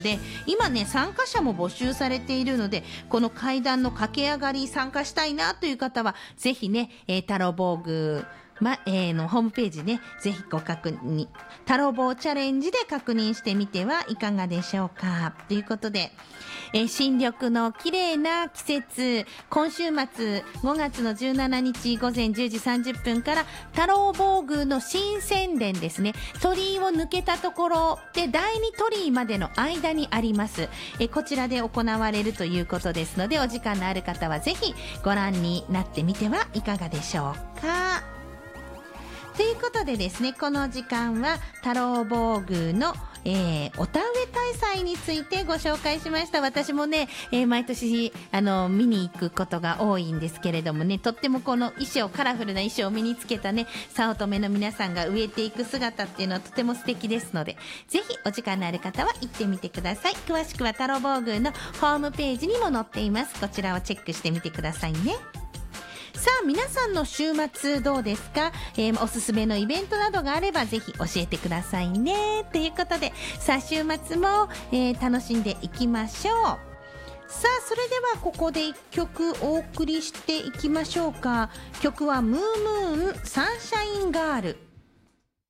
で今ね参加者も募集されているので、この階段の駆け上がり参加したいなという方はぜひね、太郎坊宮のホームページね、ぜひご確認、太郎坊チャレンジで確認してみてはいかがでしょうかということで、新緑の綺麗な季節、今週末5月の17日午前10時30分から太郎坊宮の新泉殿ですね、鳥居を抜けたところで第二鳥居までの間にあります。こちらで行われるということですので、お時間のある方はぜひご覧になってみてはいかがでしょうか。ということでですね、この時間は太郎坊宮のお田植え大祭についてご紹介しました。私もね、毎年見に行くことが多いんですけれどもね、とってもこの衣装、カラフルな衣装を身につけたね、早乙女の皆さんが植えていく姿っていうのはとても素敵ですので、ぜひお時間のある方は行ってみてください。詳しくは太郎坊宮のホームページにも載っています。こちらをチェックしてみてくださいね。さあ皆さんの週末どうですか。おすすめのイベントなどがあればぜひ教えてくださいね。ということで、さあ週末も、楽しんでいきましょう。さあそれではここで一曲お送りしていきましょうか。曲はムームーンサンシャインガール。